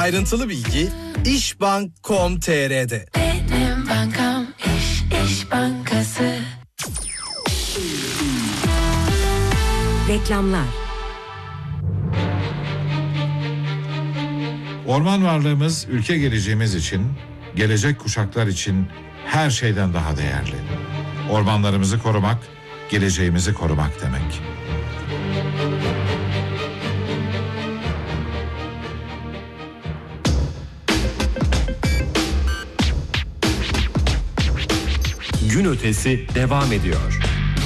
Ayrıntılı bilgi işbank.com.tr'de. Benim bankam İş Bankası. Reklamlar. Orman varlığımız ülke geleceğimiz için, gelecek kuşaklar için her şeyden daha değerli. Ormanlarımızı korumak, geleceğimizi korumak demek. Gün ötesi devam ediyor.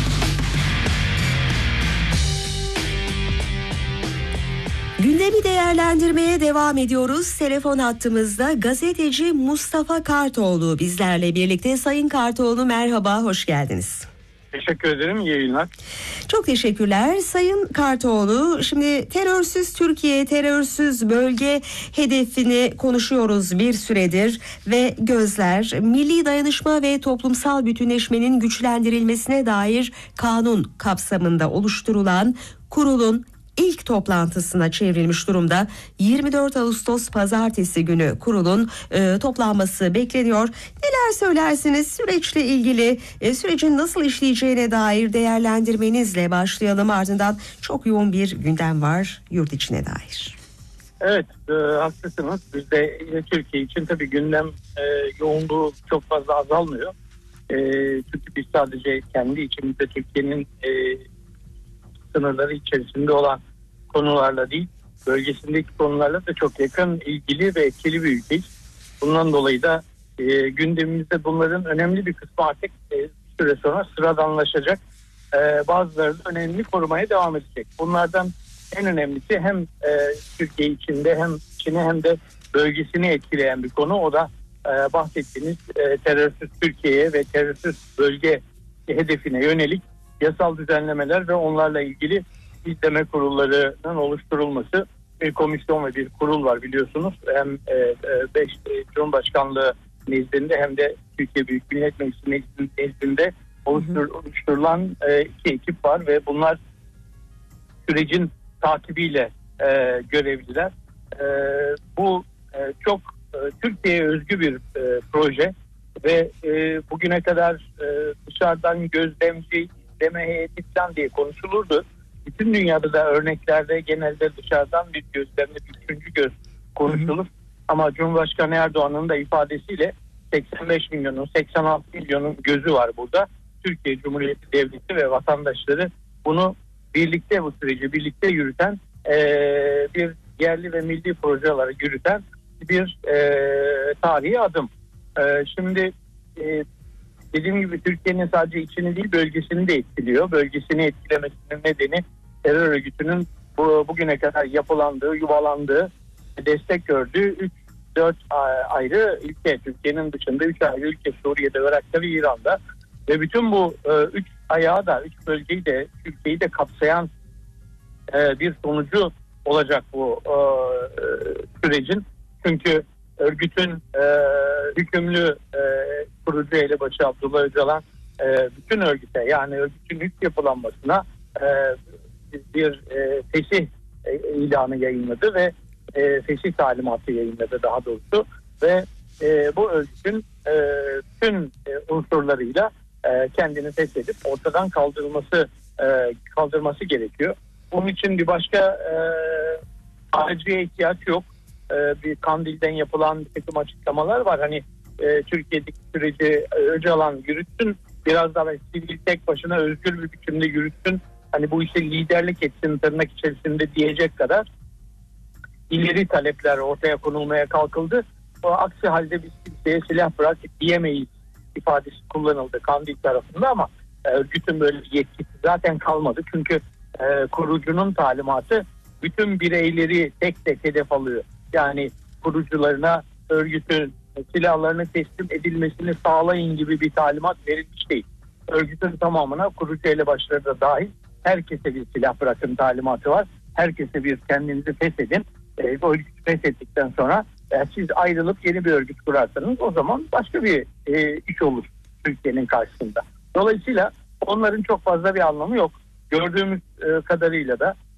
Gündemi değerlendirmeye devam ediyoruz. Telefon hattımızda gazeteci Mustafa Kartoğlu bizlerle birlikte. Sayın Kartoğlu merhaba, hoş geldiniz. Teşekkür ederim, iyi yayınlar. Çok teşekkürler Sayın Kartoğlu. Şimdi terörsüz Türkiye, terörsüz bölge hedefini konuşuyoruz bir süredir ve gözler milli dayanışma ve toplumsal bütünleşmenin güçlendirilmesine dair kanun kapsamında oluşturulan kurulun İlk toplantısına çevrilmiş durumda. 24 Ağustos Pazartesi günü kurulun toplanması bekleniyor. Neler söylersiniz süreçle ilgili, sürecin nasıl işleyeceğine dair değerlendirmenizle başlayalım. Ardından çok yoğun bir gündem var yurt içine dair. Evet, haklısınız. Bizde Türkiye için tabii gündem yoğunluğu çok fazla azalmıyor. Çünkü biz sadece kendi içimizde Türkiye'nin sınırları içerisinde olan konularla değil, bölgesindeki konularla da çok yakın, ilgili ve etkili bir ülkeyiz. Bundan dolayı da gündemimizde bunların önemli bir kısmı artık süre sonra sıradanlaşacak. Bazıları da önemli korumaya devam edecek. Bunlardan en önemlisi hem Türkiye içinde hem Çin'i hem de bölgesini etkileyen bir konu. O da bahsettiğiniz terörsüz Türkiye'ye ve terörsüz bölge hedefine yönelik yasal düzenlemeler ve onlarla ilgili izleme kurullarının oluşturulması. Bir komisyon ve bir kurul var biliyorsunuz. Hem 5 Cumhurbaşkanlığı nezdinde hem de Türkiye Büyük Millet Meclisi nezdinde oluşturulan iki ekip var ve bunlar sürecin takibiyle görevliler. Bu çok Türkiye'ye özgü bir proje ve bugüne kadar dışarıdan gözlemci izleme heyeti falan diye konuşulurdu. Bütün dünyada da örneklerde genelde dışarıdan bir gözlemle bir üçüncü göz konuşulur. Ama Cumhurbaşkanı Erdoğan'ın da ifadesiyle 85 milyonun 86 milyonun gözü var burada. Türkiye Cumhuriyeti Devleti ve vatandaşları bunu birlikte, bu süreci birlikte yürüten bir yerli ve milli projeleri yürüten bir tarihi adım. Şimdi dediğim gibi Türkiye'nin sadece içini değil bölgesini de etkiliyor. Bölgesini etkilemesinin nedeni terör örgütünün bugüne kadar yapılandığı, yuvalandığı, destek gördüğü 3-4 ayrı ülke. Türkiye'nin dışında 3 ayrı ülke, Suriye'de, Irak'ta ve İran'da. Ve bütün bu 3 ayağı da, 3 bölgeyi de, Türkiye'yi de kapsayan bir sonucu olacak bu sürecin. Çünkü örgütün hükümlü kurucu elebaşı Abdullah Öcalan bütün örgüte, yani örgütün ilk yapılanmasına bir fesih ilanı yayınladı ve fesih talimatı yayınladı daha doğrusu ve bu örgütün tüm unsurlarıyla kendini feshedip ortadan kaldırması gerekiyor. Bunun için bir başka aracıya ihtiyaç yok. Bir Kandil'den yapılan bir takım açıklamalar var. Hani Türkiye'deki süreci Öcalan yürütsün, biraz daha sivil tek başına özgür bir biçimde yürütsün. Hani bu işe liderlik etsin tırnak içerisinde diyecek kadar ileri talepler ortaya konulmaya kalkıldı. Aksi halde biz kimseye silah bırak diyemeyiz ifadesi kullanıldı Kandil tarafında ama örgütün böyle bir yetkisi zaten kalmadı. Çünkü kurucunun talimatı bütün bireyleri tek tek hedef alıyor. Yani kurucularına örgütün silahlarını teslim edilmesini sağlayın gibi bir talimat verilmiş değil. Örgütün tamamına kurucu elebaşları da dahil herkese bir silah bırakın talimatı var. Herkese bir kendinizi feshedin. Bu örgütü feshettikten sonra siz ayrılıp yeni bir örgüt kurarsanız o zaman başka bir iş olur Türkiye'nin karşısında. Dolayısıyla onların çok fazla bir anlamı yok. Gördüğümüz kadarıyla da